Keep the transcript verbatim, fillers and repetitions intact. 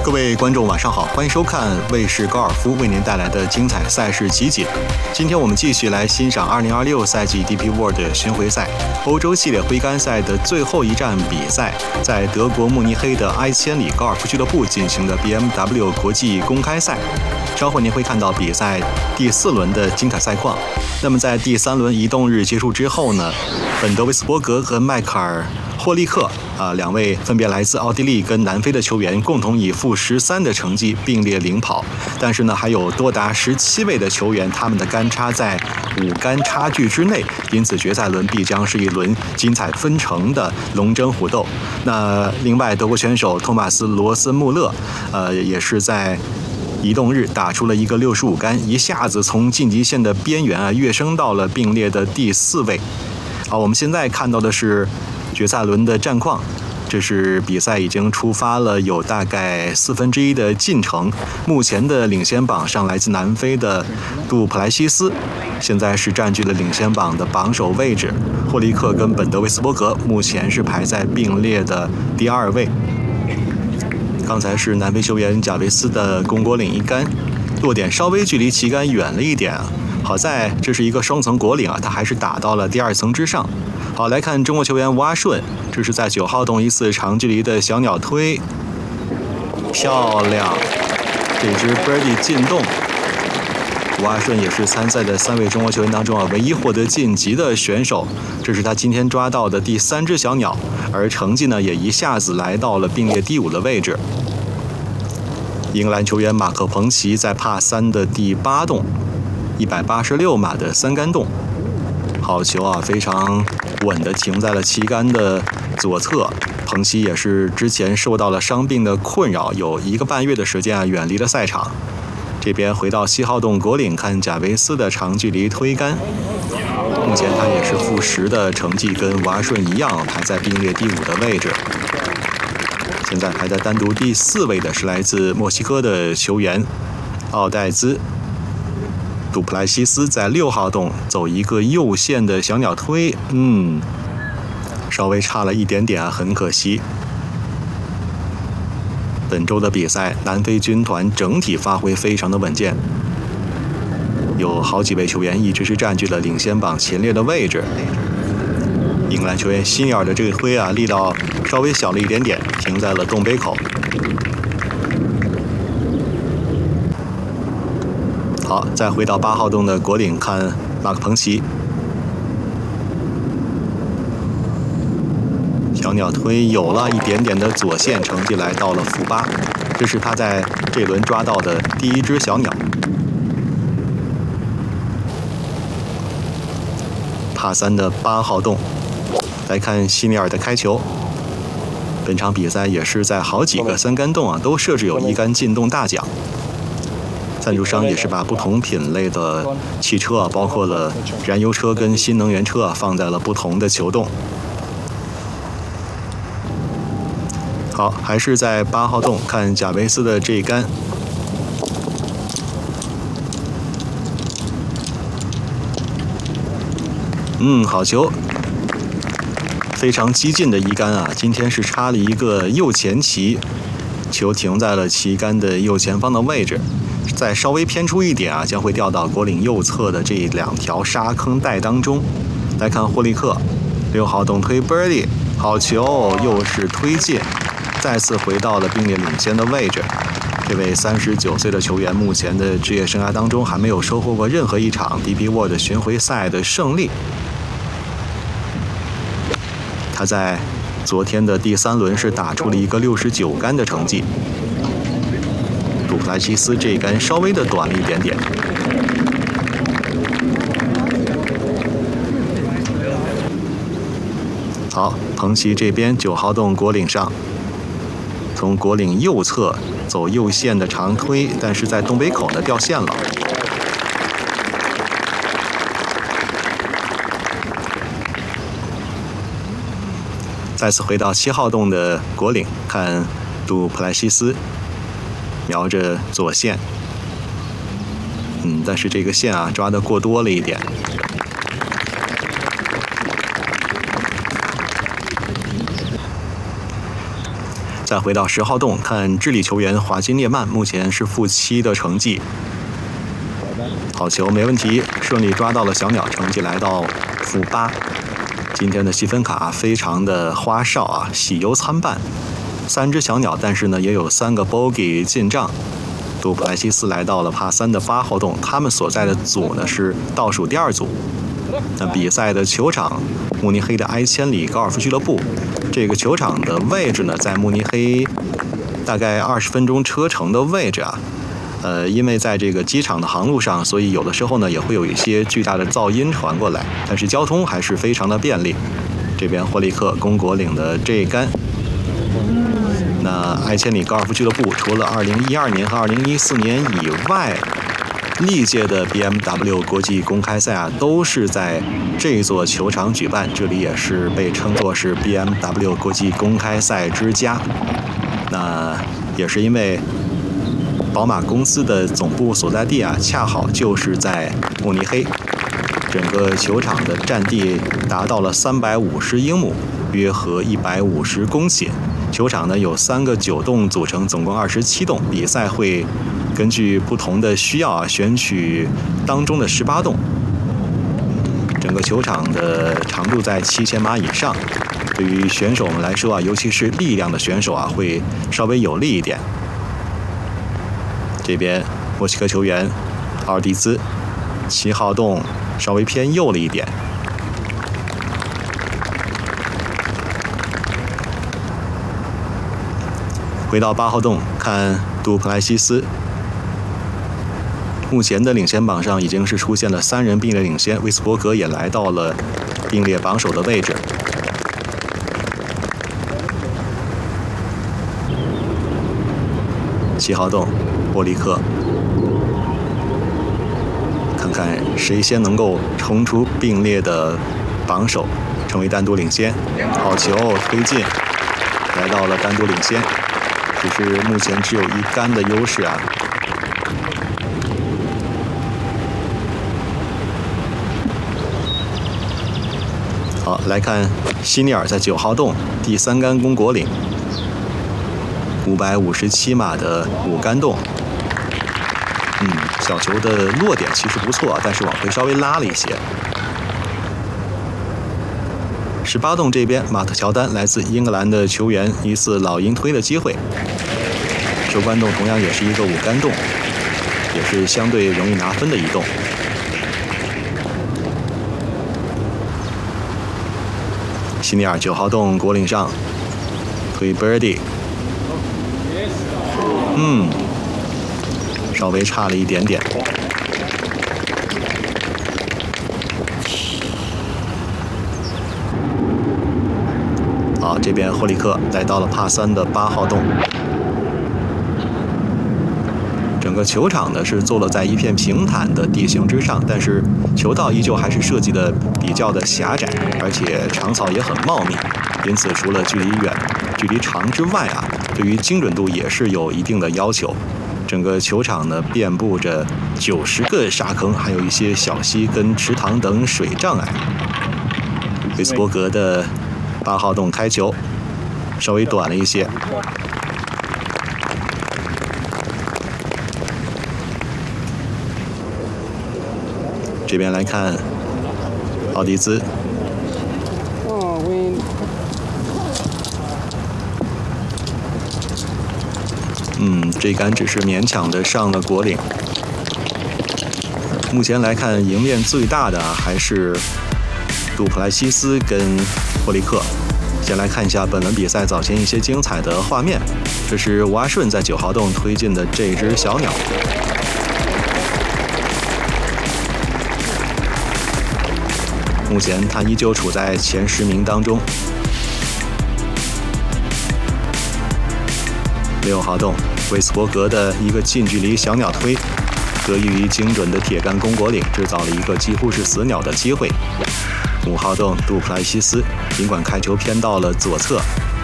各位观众晚上好，欢迎收看卫视高尔夫为您带来的精彩赛事集锦。今天我们继续来欣赏二零二六赛季 D P World 巡回赛欧洲系列挥杆赛的最后一站比赛，在德国慕尼黑的埃千里高尔夫俱乐部进行的 B M W 国际公开赛。稍后您会看到比赛第四轮的精彩赛况。那么在第三轮移动日结束之后呢，本德维斯伯格和迈克尔霍利克啊，两位分别来自奥地利跟南非的球员，共同以负十三的成绩并列领跑。但是呢，还有多达十七位的球员，他们的杆差在五杆差距之内，因此决赛轮必将是一轮精彩纷呈的龙争虎斗。那另外，德国选手托马斯·罗森穆勒，呃，也是在移动日打出了一个六十五杆，一下子从晋级线的边缘啊跃升到了并列的第四位。好，我们现在看到的是决赛轮的战况，这是比赛已经出发了有大概四分之一的进程。目前的领先榜上，来自南非的杜普莱西斯现在是占据了领先榜的榜首位置，霍利克跟本德维斯伯格目前是排在并列的第二位。刚才是南非球员贾维斯的肱果岭一杆，落点稍微距离旗杆远了一点啊，好在这是一个双层果岭啊，他还是打到了第二层之上。好，来看中国球员吴阿顺，这是在九号洞一次长距离的小鸟推，漂亮，这支 birdie 进洞。吴阿顺也是参赛的三位中国球员当中啊，唯一获得晋级的选手，这是他今天抓到的第三只小鸟，而成绩呢也一下子来到了并列第五的位置。英格兰球员马克彭奇在帕三的第八洞，一百八十六码的三杆洞，好球啊，非常稳地停在了旗杆的左侧。彭奇也是之前受到了伤病的困扰，有一个半月的时间啊远离了赛场。这边回到七号洞果岭，看贾维斯的长距离推杆，目前他也是负十的成绩，跟瓦顺一样排在并列第五的位置。现在排在单独第四位的是来自墨西哥的球员奥黛兹。杜普莱西斯在六号洞走一个右线的小鸟推，嗯，稍微差了一点点啊，很可惜。本周的比赛，南非军团整体发挥非常的稳健，有好几位球员一直是占据了领先榜前列的位置。英格兰球员希尼尔的这个推啊，力道稍微小了一点点，停在了洞杯口。好，再回到八号洞的果岭，看马克彭奇。小鸟推有了一点点的左线，成绩来到了负八，这是他在这轮抓到的第一只小鸟。帕三的八号洞，来看希尼尔的开球。本场比赛也是在好几个三杆洞啊都设置有一杆进洞大奖。赞助商也是把不同品类的汽车啊，包括了燃油车跟新能源车啊，放在了不同的球洞。好，还是在八号洞看贾维斯的这一杆，嗯，好球，非常激进的一杆啊！今天是插了一个右前旗，球停在了旗杆的右前方的位置，再稍微偏出一点啊，将会掉到果岭右侧的这两条沙坑带当中。来看霍利克，六号洞推 birdie， 好球，又是推进。再次回到了并列领先的位置。这位三十九岁的球员目前的职业生涯当中还没有收获过任何一场 D P World 巡回赛的胜利。他在昨天的第三轮是打出了一个六十九杆的成绩。杜普莱西斯这一杆稍微的短了一点点。好，彭奇这边九号洞果岭上。从果岭右侧走右线的长推，但是在洞杯口呢掉线了。再次回到七号洞的果岭，看杜普莱西斯瞄着左线，嗯，但是这个线啊抓得过多了一点。 再回到十号洞，看智利球员华金涅曼，目前是负七的成绩。好球，没问题，顺利抓到了小鸟，成绩来到负八。今天的积分卡非常的花哨啊，喜忧参半。三只小鸟，但是呢也有三个 bogey 进账。杜普莱西斯来到了帕三的八号洞，他们所在的组呢是倒数第二组。那比赛的球场，慕尼黑的埃千里高尔夫俱乐部。这个球场的位置呢，在慕尼黑大概二十分钟车程的位置啊。呃，因为在这个机场的航路上，所以有的时候呢也会有一些巨大的噪音传过来，但是交通还是非常的便利。这边霍利克公国岭的这一杆。那埃千里高尔夫俱乐部除了二零一二年和二零一四年以外，历届的 B M W 国际公开赛啊，都是在这座球场举办。这里也是被称作是 B M W 国际公开赛之家。那也是因为宝马公司的总部所在地啊，恰好就是在慕尼黑。整个球场的占地达到了三百五十英亩，约合一百五十公顷。球场呢有三个九洞组成，总共二十七洞。比赛会根据不同的需要啊，选取当中的十八洞。整个球场的长度在七千码以上，对于选手们来说啊，尤其是力量的选手啊，会稍微有利一点。这边墨西哥球员奥尔迪兹，七号洞稍微偏右了一点。回到八号洞，看杜普莱西斯。目前的领先榜上已经是出现了三人并列领先，威斯伯格也来到了并列榜首的位置。七号洞，波利克，看看谁先能够冲出并列的榜首，成为单独领先。好球，推进，来到了单独领先。只是目前只有一杆的优势啊。好，来看希尼尔在九号洞第三杆攻果岭，五百五十七码的五杆洞。嗯，小球的落点其实不错，但是往回稍微拉了一些。十八洞这边，马特乔丹来自英格兰的球员，一次老鹰推的机会。收官洞同样也是一个五杆洞，也是相对容易拿分的一洞。希尼尔九号洞果岭上推 birdie， 嗯，稍微差了一点点。好，这边霍利克来到了帕三的八号洞。整个球场呢是坐落在一片平坦的地形之上，但是球道依旧还是设计的比较的狭窄，而且长草也很茂密，因此除了距离远、距离长之外啊，对于精准度也是有一定的要求。整个球场呢遍布着九十个沙坑，还有一些小溪跟池塘等水障碍。威斯伯格的八号洞开球，稍微短了一些。这边来看奥迪兹，嗯，这杆只是勉强的上了果岭。目前来看，赢面最大的还是杜普莱西斯跟霍利克。先来看一下本轮比赛早前一些精彩的画面。这是吴阿顺在九号洞推进的这只小鸟。目前他依旧处在前十名当中。六号洞，威斯伯格的一个近距离小鸟推，得益于精准的铁杆攻果岭，制造了一个几乎是死鸟的机会。五号洞，杜普莱西斯尽管开球偏到了左侧，